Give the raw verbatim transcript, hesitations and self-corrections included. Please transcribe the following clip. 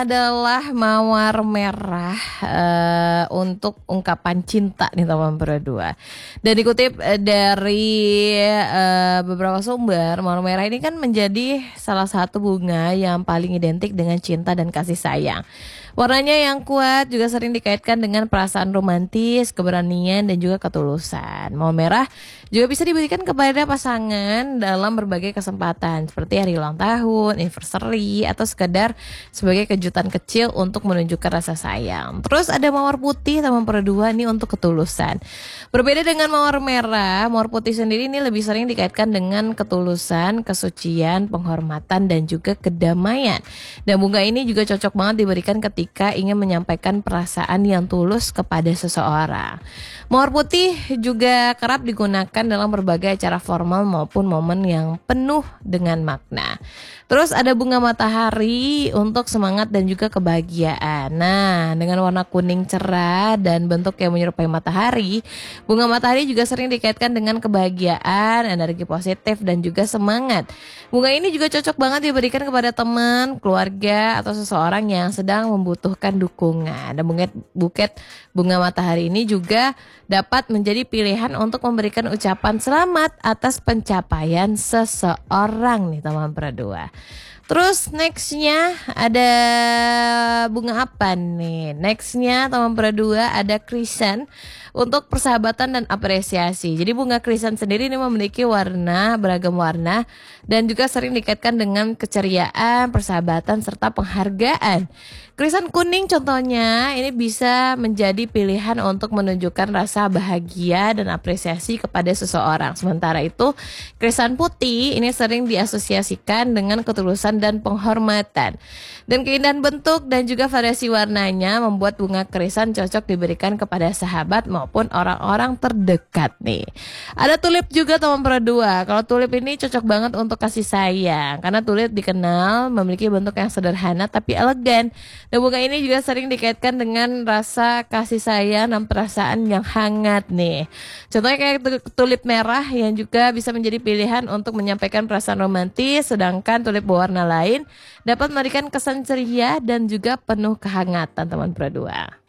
adalah mawar merah uh, untuk ungkapan cinta nih teman berdua. Dan dikutip uh, dari uh, beberapa sumber, mawar merah ini kan menjadi salah satu bunga yang paling identik dengan cinta dan kasih sayang. Warnanya yang kuat juga sering dikaitkan dengan perasaan romantis, keberanian, dan juga ketulusan. Mawar merah juga bisa diberikan kepada pasangan dalam berbagai kesempatan seperti hari ulang tahun, anniversary, atau sekedar sebagai kejutan kecil untuk menunjukkan rasa sayang. Terus ada mawar putih teman berdua ini untuk ketulusan. Berbeda dengan mawar merah, mawar putih sendiri ini lebih sering dikaitkan dengan ketulusan, kesucian, penghormatan, dan juga kedamaian. Dan bunga ini juga cocok banget diberikan ketika ingin menyampaikan perasaan yang tulus kepada seseorang. Mawar putih juga kerap digunakan dalam berbagai acara formal maupun momen yang penuh dengan makna. Terus ada bunga matahari untuk semangat dan juga kebahagiaan. Nah, dengan warna kuning cerah dan bentuk yang menyerupai matahari, bunga matahari juga sering dikaitkan dengan kebahagiaan, energi positif, dan juga semangat. Bunga ini juga cocok banget diberikan kepada teman, keluarga, atau seseorang yang sedang membutuhkan dukungan. Dan buket, buket bunga matahari ini juga dapat menjadi pilihan untuk memberikan ucapan selamat atas pencapaian seseorang nih teman berdua. Terus nextnya ada bunga apa nih? Nextnya teman berdua ada krisan untuk persahabatan dan apresiasi. Jadi bunga krisan sendiri ini memiliki warna, beragam warna, dan juga sering dikaitkan dengan keceriaan, persahabatan, serta penghargaan. Krisan kuning contohnya ini bisa menjadi pilihan untuk menunjukkan rasa bahagia dan apresiasi kepada seseorang. Sementara itu, krisan putih ini sering diasosiasikan dengan ketulusan dan penghormatan. Dan keindahan bentuk dan juga variasi warnanya membuat bunga krisan cocok diberikan kepada sahabat maupun orang-orang terdekat nih. Ada tulip juga teman berdua. Kalau tulip ini cocok banget untuk kasih sayang karena tulip dikenal memiliki bentuk yang sederhana tapi elegan. Dan bunga ini juga sering dikaitkan dengan rasa kasih sayang dan perasaan yang hangat nih. Contohnya kayak tulip merah yang juga bisa menjadi pilihan untuk menyampaikan perasaan romantis, sedangkan tulip berwarna lain dapat memberikan kesan ceria dan juga penuh kehangatan teman berdua.